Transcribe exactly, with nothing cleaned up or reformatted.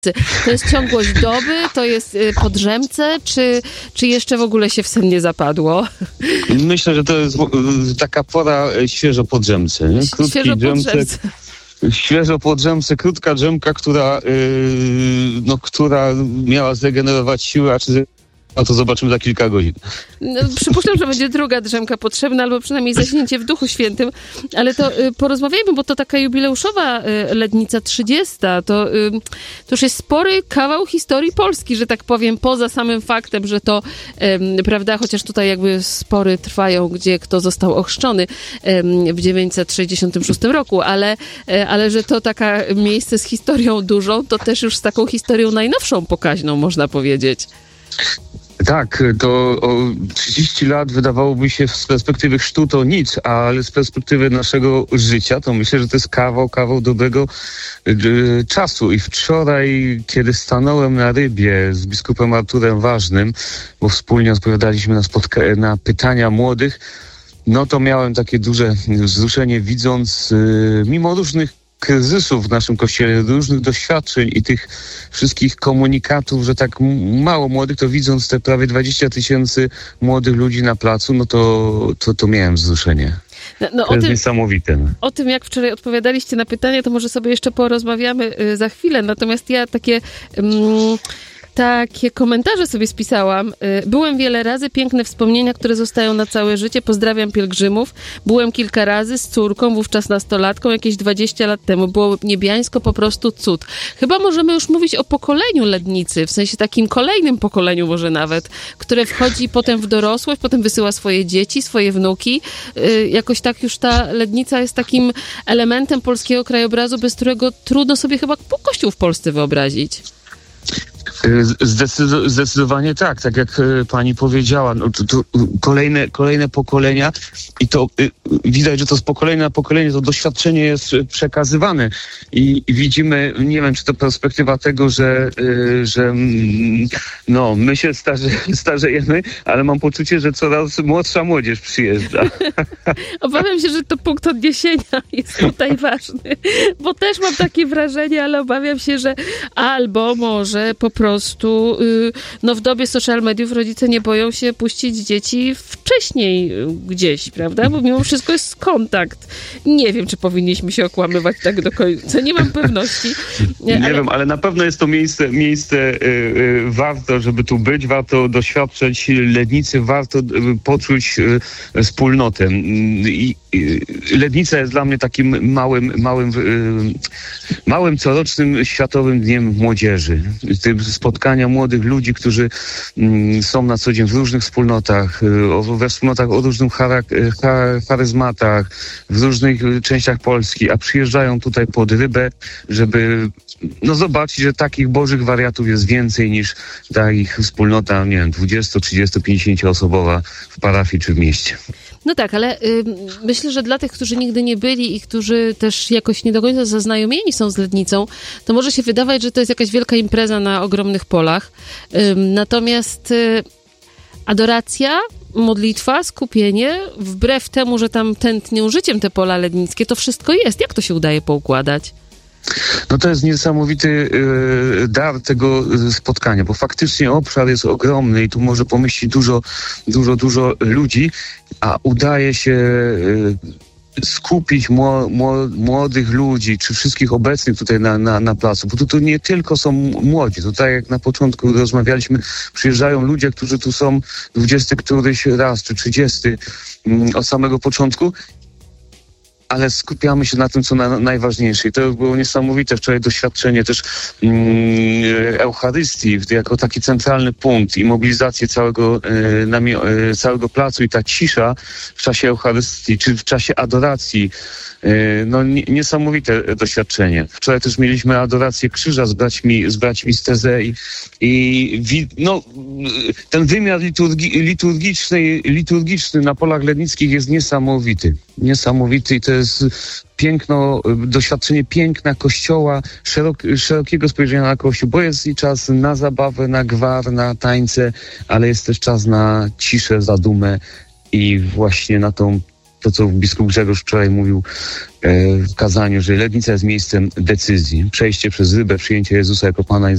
To jest ciągłość doby, to jest podrzemce, czy, czy jeszcze w ogóle się w sen nie zapadło? Myślę, że to jest taka pora świeżo po drzemce. Nie? Krótki świeżo po drzemce. Świeżo po drzemce, krótka drzemka, która, yy, no, która miała zregenerować siły, a czy a to zobaczymy za kilka godzin. No, przypuszczam, że będzie druga drzemka potrzebna, albo przynajmniej zaśnięcie w Duchu Świętym. Ale to y, porozmawiajmy, bo to taka jubileuszowa y, Lednica trzydziesta. To, y, to już jest spory kawał historii Polski, że tak powiem, poza samym faktem, że to, y, prawda, chociaż tutaj jakby spory trwają, gdzie kto został ochrzczony y, w dziewięćset sześćdziesiątym szóstym roku, ale, y, ale że to taka miejsce z historią dużą, to też już z taką historią najnowszą pokaźną, można powiedzieć. Tak, to o trzydzieści lat wydawałoby się z perspektywy chrztu to nic, ale z perspektywy naszego życia to myślę, że to jest kawał, kawał dobrego y, czasu. I wczoraj, kiedy stanąłem na Rybie z biskupem Arturem Ważnym, bo wspólnie odpowiadaliśmy na, spotka- na pytania młodych, no to miałem takie duże wzruszenie, widząc y, mimo różnych kryzysów w naszym kościele, różnych doświadczeń i tych wszystkich komunikatów, że tak mało młodych, to widząc te prawie dwadzieścia tysięcy młodych ludzi na placu, no to, to, to miałem wzruszenie. No, no, to jest tym, niesamowite. O tym, jak wczoraj odpowiadaliście na pytania, to może sobie jeszcze porozmawiamy y, za chwilę. Natomiast ja takie... Mm, Takie komentarze sobie spisałam. Byłem wiele razy, piękne wspomnienia, które zostają na całe życie. Pozdrawiam pielgrzymów. Byłem kilka razy z córką, wówczas nastolatką, jakieś dwadzieścia lat temu. Było niebiańsko, po prostu cud. Chyba możemy już mówić o pokoleniu Lednicy, w sensie takim kolejnym pokoleniu może nawet, które wchodzi potem w dorosłość, potem wysyła swoje dzieci, swoje wnuki. Jakoś tak już ta Lednica jest takim elementem polskiego krajobrazu, bez którego trudno sobie chyba kościół w Polsce wyobrazić. Zdecydo- zdecydowanie tak, tak jak pani powiedziała, no to, to kolejne, kolejne pokolenia i to y, widać, że to z pokolenia na pokolenie to doświadczenie jest przekazywane i, i widzimy, nie wiem, czy to perspektywa tego, że, y, że mm, no, my się starze, starzejemy, ale mam poczucie, że coraz młodsza młodzież przyjeżdża. Obawiam się, że to punkt odniesienia jest tutaj ważny, bo też mam takie wrażenie, ale obawiam się, że albo może po prostu no w dobie social mediów rodzice nie boją się puścić dzieci wcześniej gdzieś, prawda? Bo mimo wszystko jest kontakt. Nie wiem, czy powinniśmy się okłamywać tak do końca. Nie mam pewności. Nie ale... wiem, ale na pewno jest to miejsce, miejsce yy, yy, warto, żeby tu być, warto doświadczać Lednicy, warto yy, poczuć yy, wspólnotę. I yy, Lednica jest dla mnie takim małym, małym, yy, małym corocznym Światowym Dniem Młodzieży. Tym spotkania młodych ludzi, którzy mm, są na co dzień w różnych wspólnotach, y, we wspólnotach o różnych charak- char- charyzmatach, w różnych częściach Polski, a przyjeżdżają tutaj pod Rybę, żeby no, zobaczyć, że takich bożych wariatów jest więcej niż ta ich wspólnota, nie wiem, dwudziesto, trzydziesto, pięćdziesięcio osobowa w parafii czy w mieście. No tak, ale y, myślę, że dla tych, którzy nigdy nie byli i którzy też jakoś nie do końca zaznajomieni są z Lednicą, to może się wydawać, że to jest jakaś wielka impreza na ogromnych polach. Y, natomiast y, adoracja, modlitwa, skupienie, wbrew temu, że tam tętnią życiem te pola lednickie, to wszystko jest. Jak to się udaje poukładać? No to jest niesamowity y, dar tego spotkania, bo faktycznie obszar jest ogromny i tu może pomieścić dużo, dużo, dużo ludzi, a udaje się y, skupić mło, mło, młodych ludzi, czy wszystkich obecnych tutaj na, na, na placu, bo tu, tu nie tylko są młodzi, tutaj jak na początku rozmawialiśmy, przyjeżdżają ludzie, którzy tu są dwudziesty któryś raz, czy trzydziesty mm, od samego początku, ale skupiamy się na tym, co na, najważniejsze. I to było niesamowite wczoraj doświadczenie też mm, Eucharystii jako taki centralny punkt i mobilizację całego, e, nami, e, całego placu i ta cisza w czasie Eucharystii, czy w czasie adoracji. E, no nie, niesamowite doświadczenie. Wczoraj też mieliśmy adorację krzyża z braćmi z, braćmi z Tezei i wi, no, ten wymiar liturgi, liturgiczny, liturgiczny na polach lednickich jest niesamowity. Niesamowity i to jest piękno, doświadczenie piękna Kościoła, szerok, szerokiego spojrzenia na Kościół, bo jest i czas na zabawę, na gwar, na tańce, ale jest też czas na ciszę, zadumę i właśnie na tą to, co biskup Grzegorz wczoraj mówił w kazaniu, że Legnica jest miejscem decyzji. Przejście przez rybę, przyjęcie Jezusa jako Pana i